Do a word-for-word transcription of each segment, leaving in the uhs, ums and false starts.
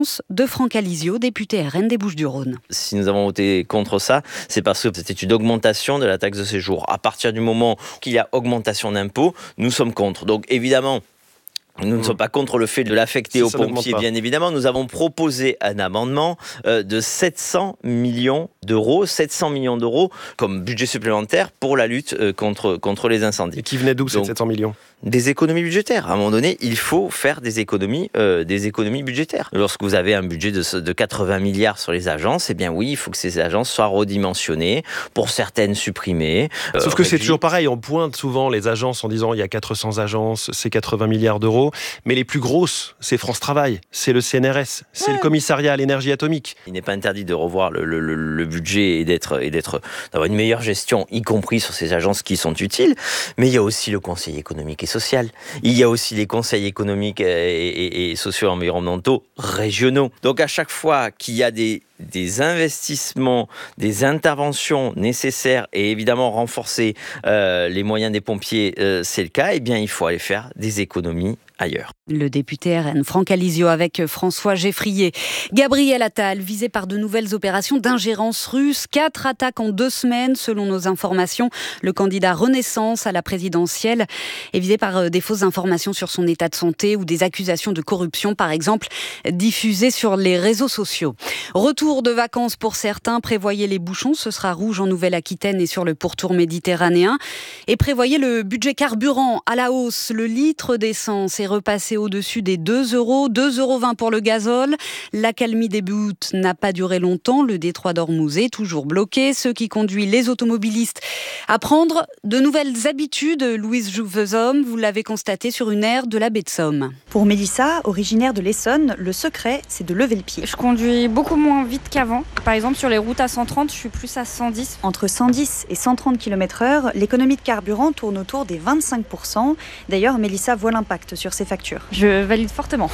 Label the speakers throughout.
Speaker 1: de Franck Alizio, député R N des Bouches-du-Rhône.
Speaker 2: Si nous avons voté contre ça, c'est parce que c'était une augmentation de la taxe de séjour. À partir du moment qu'il y a augmentation d'impôts, nous sommes contre. Donc évidemment, nous ne sommes pas contre le fait de l'affecter
Speaker 3: si
Speaker 2: aux pompiers, bien évidemment. Nous avons proposé un amendement euh, de sept cents millions d'euros, sept cents millions d'euros comme budget supplémentaire pour la lutte euh, contre, contre les incendies.
Speaker 3: Et qui venait d'où ces sept cents millions ?
Speaker 2: Des économies budgétaires. À un moment donné, il faut faire des économies, euh, des économies budgétaires. Lorsque vous avez un budget de, de quatre-vingts milliards sur les agences, eh bien oui, il faut que ces agences soient redimensionnées, pour certaines supprimées.
Speaker 3: Euh, Sauf que réduit. C'est toujours pareil, on pointe souvent les agences en disant il y a quatre cents agences, c'est quatre-vingts milliards d'euros, mais les plus grosses, c'est France Travail, c'est le C N R S, c'est ouais. le commissariat à l'énergie atomique.
Speaker 2: Il n'est pas interdit de revoir le, le, le, le budget et d'être, et d'être, d'avoir une meilleure gestion, y compris sur ces agences qui sont utiles, mais il y a aussi le Conseil économique et social. Il y a aussi les conseils économiques et, et, et socio-environnementaux régionaux. Donc à chaque fois qu'il y a des, des investissements, des interventions nécessaires et évidemment renforcer euh, les moyens des pompiers, euh, c'est le cas, eh bien il faut aller faire des économies ailleurs.
Speaker 1: Le député R N Franck Alizio avec François Geffrier. Gabriel Attal, visé par de nouvelles opérations d'ingérence russe. Quatre attaques en deux semaines, selon nos informations. Le candidat Renaissance à la présidentielle est visé par des fausses informations sur son état de santé ou des accusations de corruption, par exemple, diffusées sur les réseaux sociaux. Retour de vacances pour certains. Prévoyez les bouchons. Ce sera rouge en Nouvelle-Aquitaine et sur le pourtour méditerranéen. Et prévoyez le budget carburant à la hausse. Le litre d'essence est repassé au-dessus des deux euros, deux euros vingt pour le gazole. L'accalmie début août n'a pas duré longtemps. Le détroit d'Ormuz est toujours bloqué, ce qui conduit les automobilistes à prendre de nouvelles habitudes. Louise Jouvezhomme, vous l'avez constaté sur une aire de la baie de Somme.
Speaker 4: Pour Mélissa, originaire de l'Essonne, le secret, c'est de lever le pied.
Speaker 5: Je conduis beaucoup moins vite qu'avant. Par exemple, sur les routes à cent trente, je suis plus à cent dix.
Speaker 4: Entre cent dix et cent trente kilomètres heure, l'économie de carburant tourne autour des vingt-cinq pour cent. D'ailleurs, Mélissa voit l'impact sur ses factures.
Speaker 5: Je valide fortement.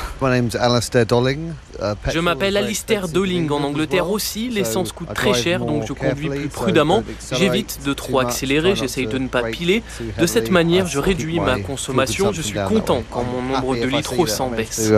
Speaker 6: Je m'appelle Alistair Dolling. En Angleterre aussi, l'essence coûte très cher, donc je conduis plus prudemment. J'évite de trop accélérer, j'essaye de ne pas piler. De cette manière, je réduis ma consommation. Je suis content quand mon nombre de litres au cent baisse.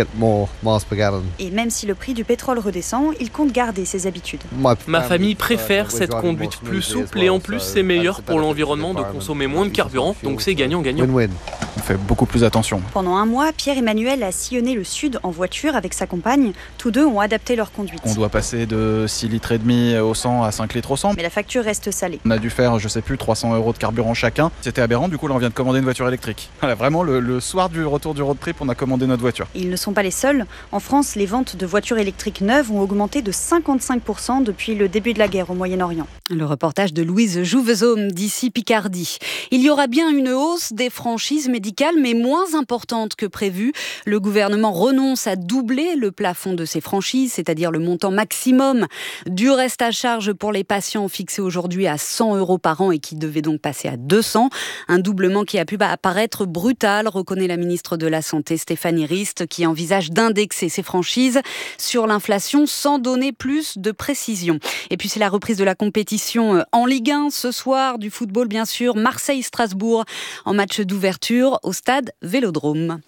Speaker 4: Et même si le prix du pétrole redescend, il compte garder ses habitudes.
Speaker 6: Ma famille préfère cette conduite plus souple et en plus, c'est meilleur pour l'environnement de consommer moins de carburant, donc c'est gagnant-gagnant.
Speaker 7: On fait beaucoup plus attention.
Speaker 4: Pendant un mois, Pierre-Emmanuel a sillonné le sud en voiture avec sa compagne. Tous deux ont adapté leur conduite.
Speaker 7: On doit passer de six litres et demi au cent à cinq litres au cent.
Speaker 4: Mais la facture reste salée.
Speaker 7: On a dû faire, je sais plus, trois cents euros de carburant chacun. C'était aberrant, du coup là on vient de commander une voiture électrique. Voilà, vraiment le, le soir du retour du road trip, on a commandé notre voiture.
Speaker 4: Et ils ne sont pas les seuls. En France, les ventes de voitures électriques neuves ont augmenté de cinquante-cinq pour cent depuis le début de la guerre au Moyen-Orient.
Speaker 1: Le reportage de Louise Jouvezhomme d'ici Picardie. Il y aura bien une hausse des franchises médicales, mais moins importante que prévu. Le gouvernement renonce à doubler le plafond de ces franchises, c'est-à-dire le montant maximum du reste à charge pour les patients fixé aujourd'hui à cent euros par an et qui devait donc passer à deux cents. Un doublement qui a pu apparaître brutal, reconnaît la ministre de la Santé Stéphanie Rist, qui envisage d'indexer ces franchises sur l'inflation sans donner plus de précision. Et puis c'est la reprise de la compétition en Ligue un ce soir, du football bien sûr, Marseille-Strasbourg en match d'ouverture au stade Vélodrome.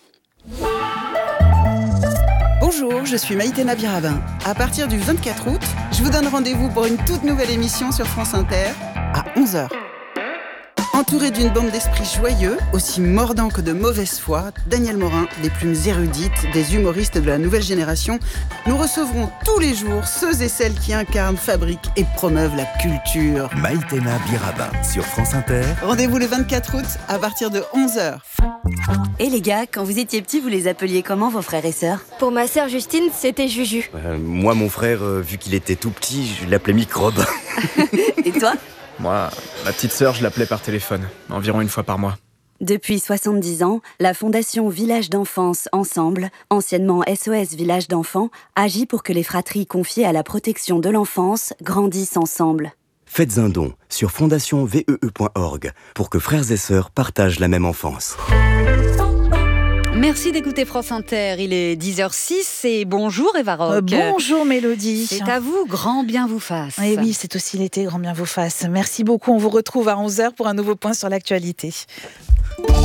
Speaker 8: Bonjour, je suis Maïtena Birabin. À partir du vingt-quatre août, je vous donne rendez-vous pour une toute nouvelle émission sur France Inter à onze heures. Entouré d'une bande d'esprits joyeux, aussi mordants que de mauvaise foi, Daniel Morin, des plumes érudites, des humoristes de la nouvelle génération, nous recevrons tous les jours ceux et celles qui incarnent, fabriquent et promeuvent la culture.
Speaker 9: Maïtena Birabin sur France Inter.
Speaker 8: Rendez-vous le vingt-quatre août à partir de onze heures.
Speaker 10: Et les gars, quand vous étiez petits, vous les appeliez comment vos frères et sœurs ?
Speaker 11: Pour ma sœur Justine, c'était Juju.
Speaker 12: Euh, moi, mon frère, euh, vu qu'il était tout petit, je l'appelais Microbe.
Speaker 10: Et toi ?
Speaker 7: Moi, ma petite sœur, je l'appelais par téléphone, environ une fois par mois.
Speaker 10: Depuis soixante-dix ans, la Fondation Village d'Enfance Ensemble, anciennement S O S Village d'Enfants, agit pour que les fratries confiées à la protection de l'enfance grandissent ensemble.
Speaker 12: Faites un don sur fondation vee point org pour que frères et sœurs partagent la même enfance.
Speaker 1: Merci d'écouter France Inter, il est dix heures six et bonjour Eva Rock.
Speaker 13: Euh, bonjour Mélodie.
Speaker 1: C'est à vous, grand bien vous fasse.
Speaker 13: Et oui, c'est aussi l'été, grand bien vous fasse. Merci beaucoup, on vous retrouve à onze heures pour un nouveau point sur l'actualité.